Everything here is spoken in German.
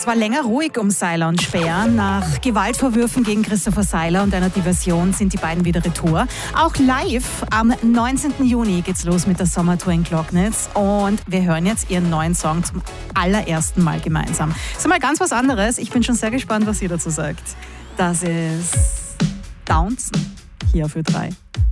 war länger ruhig um Seiler und Speer. Nach Gewaltvorwürfen gegen Christopher Seiler und einer Diversion sind die beiden wieder retour. Auch live am 19. Juni geht's los mit der Sommertour in Glocknitz und wir hören jetzt ihren neuen Song zum allerersten Mal gemeinsam. Das ist mal ganz was anderes. Ich bin schon sehr gespannt, was ihr dazu sagt. Das ist Downton hier für 3.